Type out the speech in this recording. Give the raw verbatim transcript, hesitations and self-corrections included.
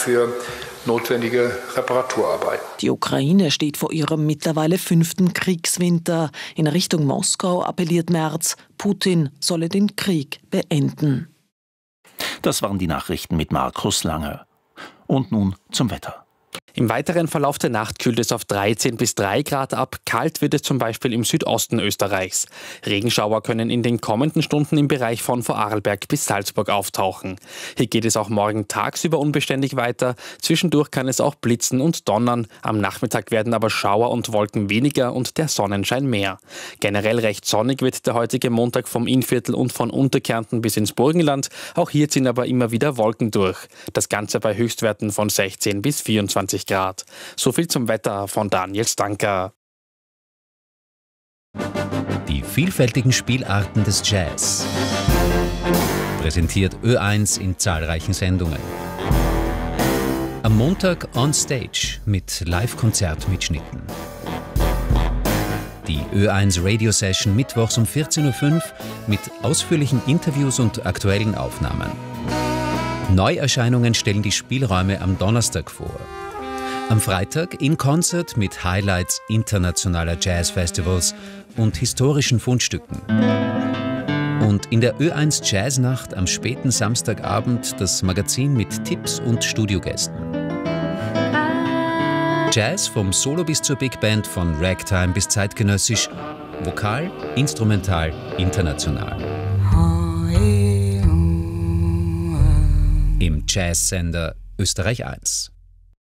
für notwendige Reparaturarbeiten. Die Ukraine steht vor ihrem mittlerweile fünften Kriegswinter. In Richtung Moskau appelliert Merz, Putin solle den Krieg beenden. Das waren die Nachrichten mit Markus Lange. Und nun zum Wetter. Im weiteren Verlauf der Nacht kühlt es auf dreizehn bis drei Grad ab. Kalt wird es zum Beispiel im Südosten Österreichs. Regenschauer können in den kommenden Stunden im Bereich von Vorarlberg bis Salzburg auftauchen. Hier geht es auch morgen tagsüber unbeständig weiter. Zwischendurch kann es auch blitzen und donnern. Am Nachmittag werden aber Schauer und Wolken weniger und der Sonnenschein mehr. Generell recht sonnig wird der heutige Montag vom Innviertel und von Unterkärnten bis ins Burgenland. Auch hier ziehen aber immer wieder Wolken durch. Das Ganze bei Höchstwerten von sechzehn bis vierundzwanzig Grad. So viel zum Wetter von Daniel Stanker. Die vielfältigen Spielarten des Jazz. Präsentiert Ö eins in zahlreichen Sendungen. Am Montag on Stage mit Live-Konzertmitschnitten. Die Ö eins Radio Session mittwochs um vierzehn Uhr fünf mit ausführlichen Interviews und aktuellen Aufnahmen. Neuerscheinungen stellen die Spielräume am Donnerstag vor. Am Freitag in Konzert mit Highlights internationaler Jazzfestivals und historischen Fundstücken. Und in der Ö eins Jazznacht am späten Samstagabend das Magazin mit Tipps und Studiogästen. Jazz vom Solo bis zur Big Band, von Ragtime bis zeitgenössisch, vokal, instrumental, international. Im Jazzsender Österreich eins.